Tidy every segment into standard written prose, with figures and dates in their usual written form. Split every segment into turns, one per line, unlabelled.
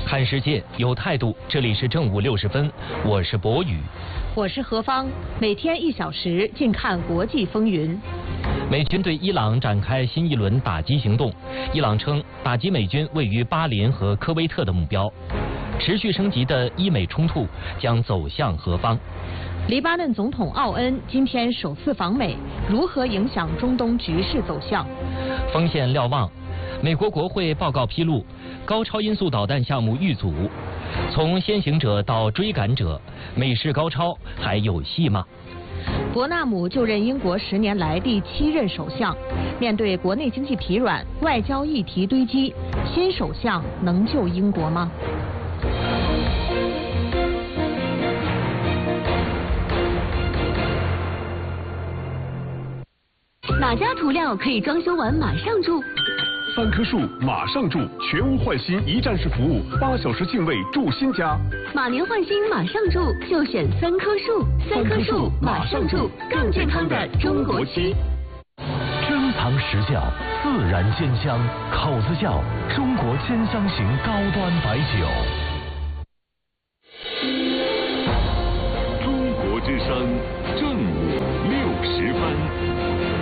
看世界有态度，这里是正午60分，我是博宇，
我是何芳，每天1小时，尽看国际风云。
美军对伊朗展开新一轮打击行动，伊朗称打击美军位于巴林和科威特的目标。持续升级的伊美冲突将走向何方？
黎巴嫩总统奥恩今天首次访美，如何影响中东局势走向？
锋线瞭望，美国国会报告披露，高超音速导弹项目遇阻，从先行者到追赶者，美式高超还有戏吗？
伯纳姆就任英国10年来第7任首相，面对国内经济疲软、外交议题堆积，新首相能救英国吗？
哪家涂料可以装修完马上住
？3棵树马上住，全屋换新一站式服务，8小时净位住新家。
马年换新马上住，就选3棵树。3棵树马上住，更健康的中国漆。
珍藏实窖，自然鲜香，口子窖，中国千香型高端白酒。
中国之声，正午60分。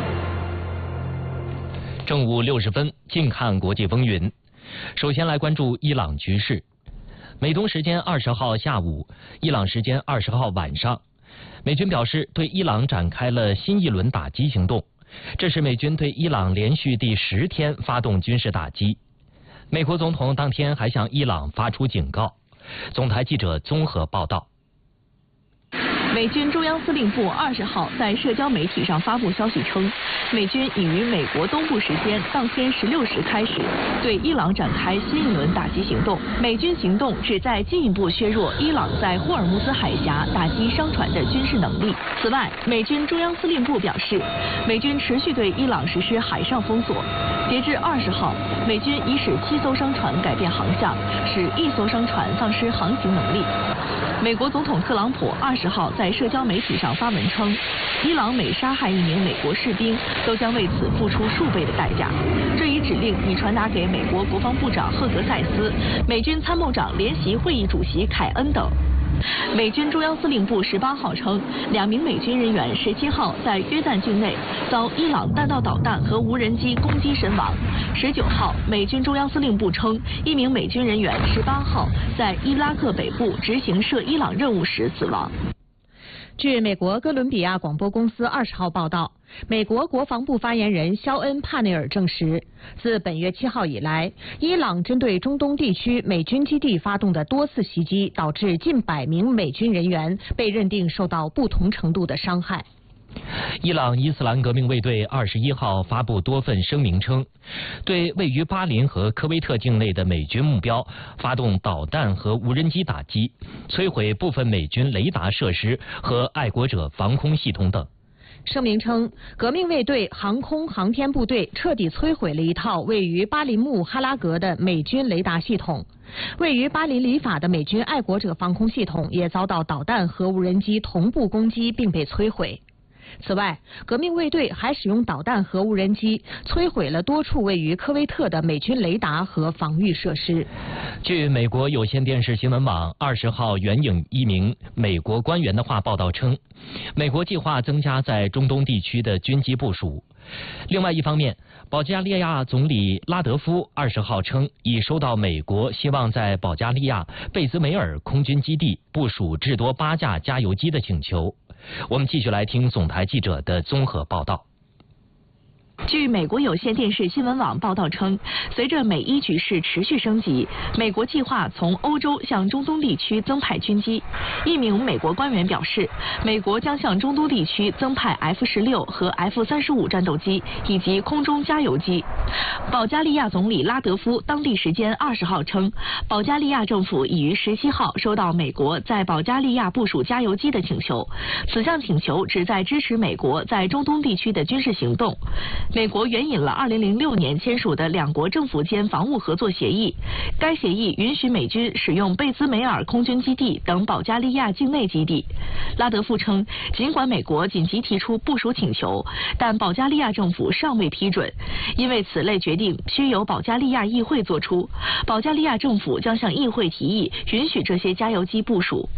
正午60分，近看国际风云。首先来关注伊朗局势。美东时间20号下午，伊朗时间20号晚上，美军表示对伊朗展开了新一轮打击行动，这是美军对伊朗连续第10天发动军事打击。美国总统当天还向伊朗发出警告。总台记者综合报道。
美军中央司令部20号在社交媒体上发布消息称，美军已于美国东部时间当天16时开始对伊朗展开新一轮打击行动。美军行动旨在进一步削弱伊朗在霍尔木兹海峡打击商船的军事能力。此外，美军中央司令部表示，美军持续对伊朗实施海上封锁。截至20号，美军已使7艘商船改变航向，使1艘商船丧失航行能力。美国总统特朗普20号在社交媒体上发文称，伊朗每杀害1名美国士兵，都将为此付出数倍的代价。这一指令已传达给美国国防部长赫格塞斯、美军参谋长联席会议主席凯恩等。美军中央司令部18号称，2名美军人员17号在约旦境内遭伊朗弹道导弹和无人机攻击身亡。19号，美军中央司令部称，1名美军人员18号在伊拉克北部执行涉伊朗任务时死亡。
据美国哥伦比亚广播公司20号报道，美国国防部发言人肖恩·帕内尔证实，自本月7号以来，伊朗针对中东地区美军基地发动的多次袭击，导致近100名美军人员被认定受到不同程度的伤害。
伊朗伊斯兰革命卫队21号发布多份声明称，对位于巴林和科威特境内的美军目标发动导弹和无人机打击，摧毁部分美军雷达设施和爱国者防空系统等。
声明称，革命卫队航空航天部队彻底摧毁了一套位于巴林木哈拉格的美军雷达系统，位于巴林里法的美军爱国者防空系统也遭到导弹和无人机同步攻击并被摧毁。此外，革命卫队还使用导弹和无人机摧毁了多处位于科威特的美军雷达和防御设施。
据美国有线电视新闻网20号援引一名美国官员的话报道称，美国计划增加在中东地区的军机部署。另外一方面，保加利亚总理拉德夫20号称，已收到美国希望在保加利亚贝兹梅尔空军基地部署至多8架加油机的请求。我们继续来听总台记者的综合报道。
据美国有线电视新闻网报道称，随着美伊局势持续升级，美国计划从欧洲向中东地区增派军机。一名美国官员表示，美国将向中东地区增派 F-16和 F-35战斗机以及空中加油机。保加利亚总理拉德夫当地时间20号称，保加利亚政府已于17号收到美国在保加利亚部署加油机的请求，此项请求旨在支持美国在中东地区的军事行动。 美国援引了2006年签署的两国政府间防务合作协议，该协议允许美军使用贝兹梅尔空军基地等保加利亚境内基地。拉德夫称，尽管美国紧急提出部署请求，但保加利亚政府尚未批准，因为此类决定需由保加利亚议会作出。保加利亚政府将向议会提议允许这些加油机部署。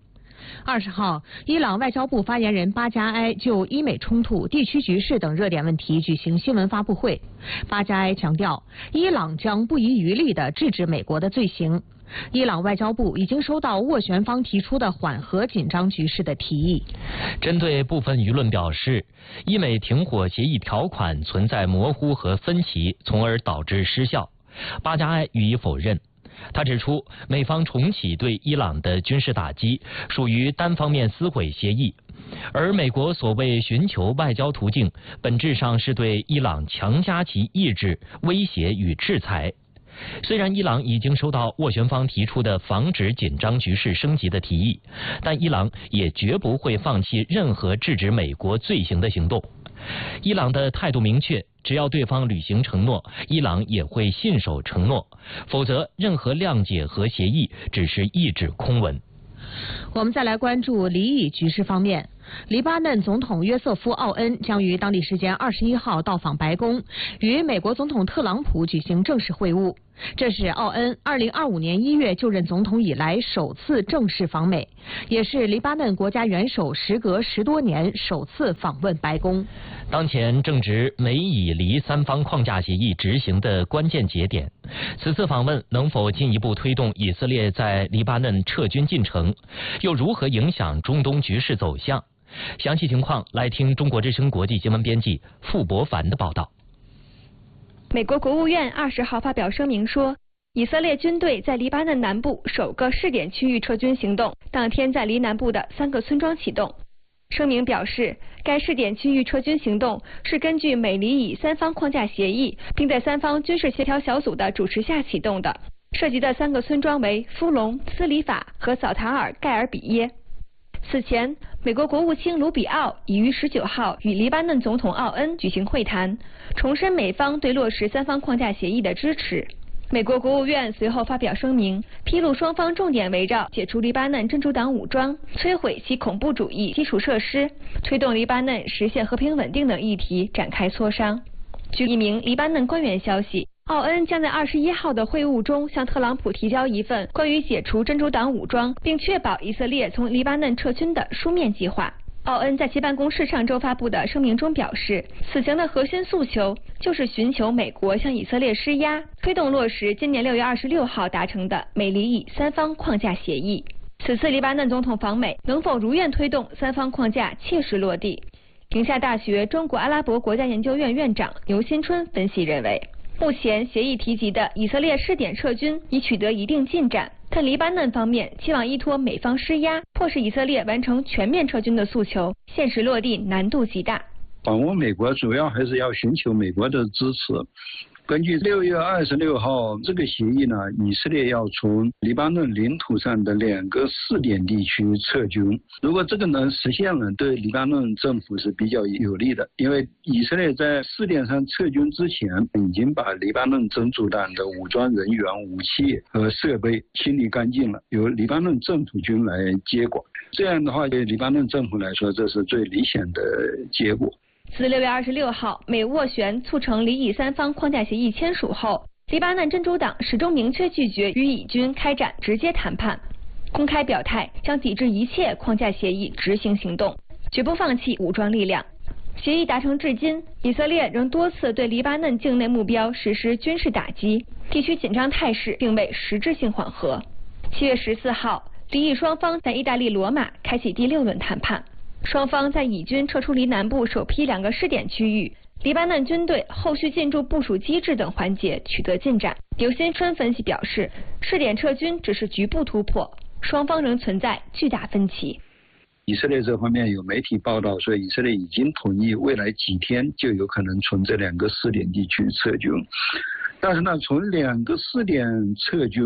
20号，伊朗外交部发言人巴加埃就伊美冲突、地区局势等热点问题举行新闻发布会。巴加埃强调，伊朗将不遗余力地制止美国的罪行。伊朗外交部已经收到斡旋方提出的缓和紧张局势的提议。
针对部分舆论表示，伊美停火协议条款存在模糊和分歧，从而导致失效，巴加埃予以否认。他指出，美方重启对伊朗的军事打击属于单方面撕毁协议，而美国所谓寻求外交途径，本质上是对伊朗强加其意志、威胁与制裁。虽然伊朗已经收到斡旋方提出的防止紧张局势升级的提议，但伊朗也绝不会放弃任何制止美国罪行的行动。伊朗的态度明确，只要对方履行承诺，伊朗也会信守承诺，否则任何谅解和协议只是一纸空文。
我们再来关注黎以局势方面。黎巴嫩总统约瑟夫·奥恩将于当地时间21号到访白宫，与美国总统特朗普举行正式会晤。这是奥恩2025年1月就任总统以来首次正式访美，也是黎巴嫩国家元首时隔10多年首次访问白宫。
当前正值美以黎三方框架协议执行的关键节点，此次访问能否进一步推动以色列在黎巴嫩撤军进程，又如何影响中东局势走向？详细情况来听中国之声国际新闻编辑傅博凡的报道。
美国国务院20号发表声明说，以色列军队在黎巴嫩南部首个试点区域撤军行动当天在黎南部的3个村庄启动。声明表示，该试点区域撤军行动是根据美黎以三方框架协议，并在三方军事协调小组的主持下启动的。涉及的3个村庄为夫隆、斯里法和扫塔尔盖尔比耶。此前，美国国务卿卢比奥已于19号与黎巴嫩总统奥恩举行会谈，重申美方对落实三方框架协议的支持。美国国务院随后发表声明，披露双方重点围绕解除黎巴嫩真主党武装、摧毁其恐怖主义基础设施、推动黎巴嫩实现和平稳定等议题展开磋商。据一名黎巴嫩官员消息，奥恩将在21号的会晤中向特朗普提交一份关于解除真主党武装并确保以色列从黎巴嫩撤军的书面计划。奥恩在其办公室上周发布的声明中表示，此行的核心诉求就是寻求美国向以色列施压，推动落实今年6月26号达成的美黎以三方框架协议。此次黎巴嫩总统访美能否如愿推动三方框架切实落地？宁夏大学中国阿拉伯国家研究院院长牛新春分析认为，目前协议提及的以色列试点撤军已取得一定进展，但黎巴嫩方面期望依托美方施压，迫使以色列完成全面撤军的诉求，现实落地难度极大。
访问美国主要还是要寻求美国的支持。根据6月26号这个协议呢，以色列要从黎巴嫩领土上的2个试点地区撤军。如果这个能实现了，对黎巴嫩政府是比较有利的，因为以色列在试点上撤军之前，已经把黎巴嫩真主党的武装人员、武器和设备清理干净了，由黎巴嫩政府军来接管。这样的话，对黎巴嫩政府来说，这是最理想的结果。
自6月26号美斡旋促成黎以三方框架协议签署后，黎巴嫩真主党始终明确拒绝与以军开展直接谈判，公开表态将抵制一切框架协议执行行动，绝不放弃武装力量。协议达成至今，以色列仍多次对黎巴嫩境内目标实施军事打击，地区紧张态势并未实质性缓和。7月14号，黎以双方在意大利罗马开启第6轮谈判。双方在以军撤出黎南部首批2个试点区域、黎巴嫩军队后续进驻部署机制等环节取得进展。刘新春分析表示，试点撤军只是局部突破，双方仍存在巨大分歧。
以色列这方面有媒体报道说，以色列已经同意未来几天就有可能从这2个试点地区撤军。但是呢，从2个试点撤军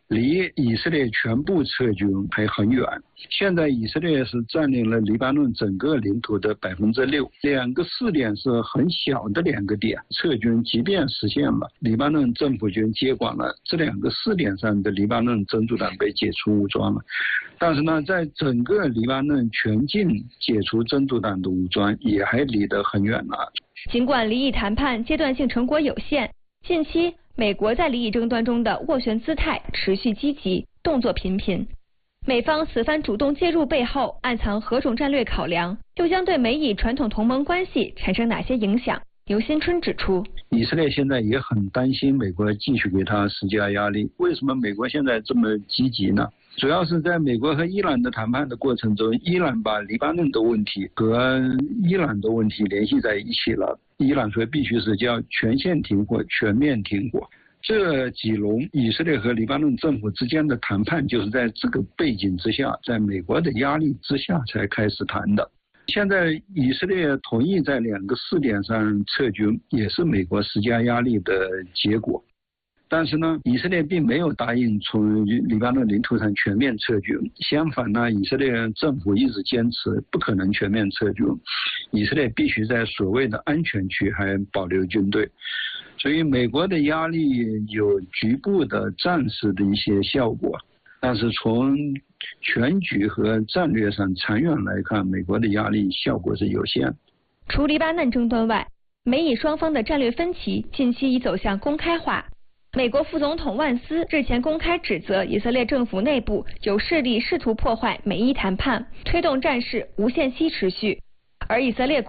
离以色列全部撤军还很远。现在以色列是占领了黎巴嫩整个领土的6%，两个试点是很小的2个点，撤军即便实现了，黎巴嫩政府军接管了这2个试点上的黎巴嫩真主党被解除武装了，但是呢，在整个黎巴嫩全境解除真主党的武装也还离得很远了。
尽管离异谈判阶段性成果有限，近期美国在离异争端中的斡旋姿态持续积极，动作频频。美方此番主动介入背后暗藏何种战略考量，又将对美以传统同盟关系产生哪些影响？刘新春指出，
以色列现在也很担心美国继续给他施加压力。为什么美国现在这么积极呢？主要是在美国和伊朗的谈判的过程中，伊朗把黎巴嫩的问题和伊朗的问题联系在一起了。伊朗说必须是叫全线停火、全面停火。这几轮以色列和黎巴嫩政府之间的谈判，就是在这个背景之下，在美国的压力之下才开始谈的。现在以色列同意在2个试点上撤军，也是美国施加压力的结果。但是呢，以色列并没有答应从黎巴嫩领土上全面撤军，相反呢，以色列政府一直坚持不可能全面撤军，以色列必须在所谓的安全区还保留军队。所以美国的压力有局部的暂时的一些效果，但是从全局和战略上长远来看，美国的压力效果是有限。
除黎巴嫩争端外，美以双方的战略分歧近期已走向公开化。美国副总统万斯日前公开指责以色列政府内部有势力试图破坏美伊谈判，推动战事无限期持续，而以色列